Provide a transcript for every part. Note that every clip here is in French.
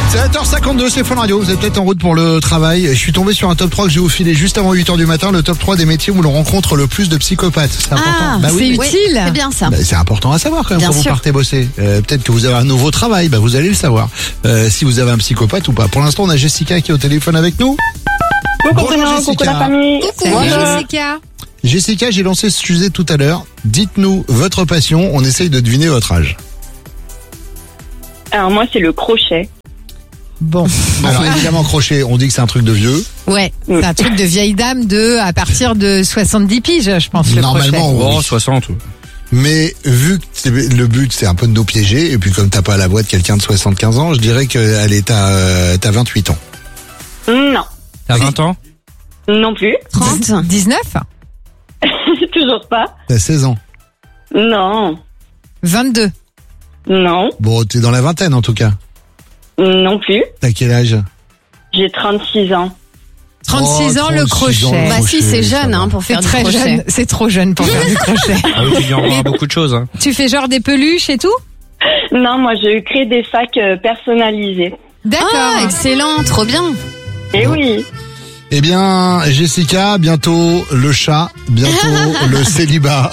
C'est 7h52, c'est Fun Radio, vous êtes peut-être en route pour le travail. Je suis tombé sur un top 3 que j'ai au filet juste avant 8h du matin, le top 3 des métiers où l'on rencontre le plus de psychopathes. C'est important. C'est utile. C'est bien ça. C'est important à savoir quand même Bien quand vous sûr. partez bosser. Peut-être que vous avez un nouveau travail, vous allez le savoir. Si vous avez un psychopathe ou pas. Pour l'instant, on a Jessica qui est au téléphone avec nous. Coucou la famille. Coucou Jessica. Jessica, j'ai lancé ce sujet tout à l'heure. Dites-nous votre passion, on essaye de deviner votre âge. Alors moi c'est le crochet. Bon. Alors évidemment, crochet, on dit que c'est un truc de vieux. Ouais, c'est un truc de vieille dame à partir de 70 piges, je pense, le Normalement, crochet. oui. 60. Mais vu que le but c'est un peu de nous piéger, et puis comme t'as pas la voix de quelqu'un de 75 ans, je dirais qu'elle est t'as 28 ans. Non. T'as 20 ans? Non plus. 30. 19 Toujours pas. T'as 16 ans. Non. 22 Non. Bon, t'es dans la vingtaine en tout cas. Non plus. T'as quel âge? J'ai 36 ans. 36 ans, le 36 crochet. ans, le Bah si, c'est ça jeune va. pour C'est faire du très crochet. jeune, c'est trop jeune pour faire du crochet. Ah oui, tu lui envoies beaucoup de choses. Hein. Tu fais genre des peluches et tout? Non, moi je crée des sacs personnalisés. D'accord. Ah, excellent, trop bien. Et oui. Eh bien, Jessica, bientôt le chat, bientôt le célibat,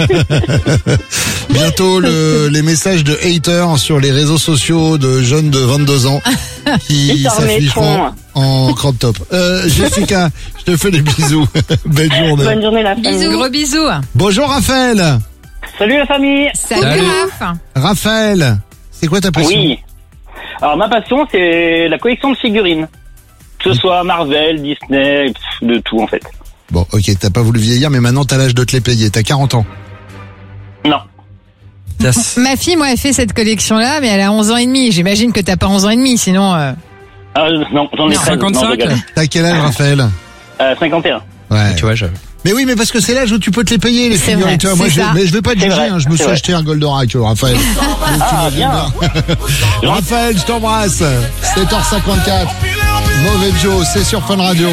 bientôt les messages de haters sur les réseaux sociaux de jeunes de 22 ans qui Ils s'en s'afficheront remettront. en crop top. Jessica, je te fais des bisous. Belle journée. Bonne journée la famille. Bisous. Gros bisous. Bonjour Raphaël. Salut la famille. Salut, Salut. Raph. Raphaël, c'est quoi ta passion? Oui. Alors ma passion c'est la collection de figurines. Que ce soit Marvel, Disney, de tout en fait. Bon, ok, t'as pas voulu vieillir, mais maintenant t'as l'âge de te les payer. T'as 40 ans. Non. Ma fille, moi, elle fait cette collection-là, mais elle a 11 ans et demi. J'imagine que t'as pas 11 ans et demi, sinon... Ah, non, j'en ai 13. 55. Non, je rigole. T'as quel âge, Raphaël? 51. Ouais. Tu vois, Mais oui, mais parce que c'est l'âge où tu peux te les payer, les C'est figurines. vrai, Tu vois, moi, c'est ça. mais je vais pas te C'est juger, vrai, hein, je me c'est suis vrai. acheté un Goldorak, Raphaël. Ah, bien. Raphaël, je t'embrasse. 7h54. Mauvais Joe, c'est sur Fun Radio.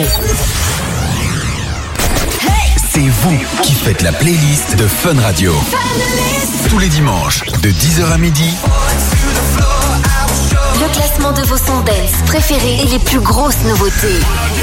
C'est vous qui faites la playlist de Fun Radio. Tous les dimanches, de 10h à midi. Le classement de vos sons dance préférés et les plus grosses nouveautés.